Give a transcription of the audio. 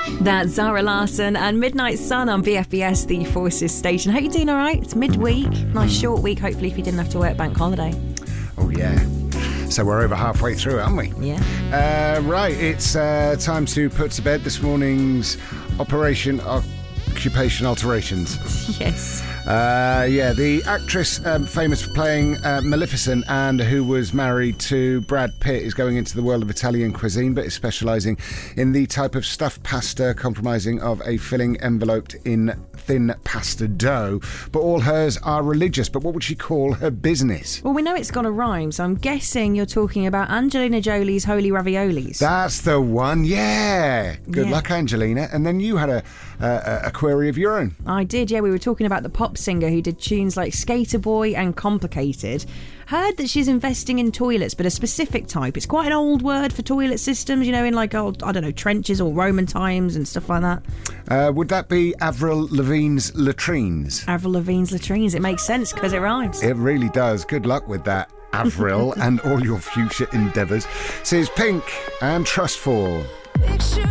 That's Zara Larsson and Midnight Sun on BFBS, the Forces station. Hope you're doing all right. It's midweek. Nice short week, hopefully, if you didn't have to work bank holiday. Oh, yeah. So we're over halfway through, aren't we? Yeah. Right, it's time to put to bed this morning's Operation Occupation Alterations. Yes. The actress famous for playing Maleficent and who was married to Brad Pitt is going into the world of Italian cuisine, but is specialising in the type of stuffed pasta comprising of a filling enveloped in thin pasta dough. But all hers are religious. But what would she call her business? Well, we know it's got a rhyme, so I'm guessing you're talking about Angelina Jolie's Holy Raviolis. That's the one, yeah. Good luck, Angelina. And then you had a query of your own. I did, yeah. We were talking about the pop singer who did tunes like Skater Boy and Complicated. Heard that she's investing in toilets, but a specific type. It's quite an old word for toilet systems, in like old, trenches or Roman times and stuff like that. Would that be Avril Lavigne's latrines? Avril Lavigne's latrines. It makes sense because it rhymes. It really does. Good luck with that, Avril, and all your future endeavours. Says Pink and Trustful.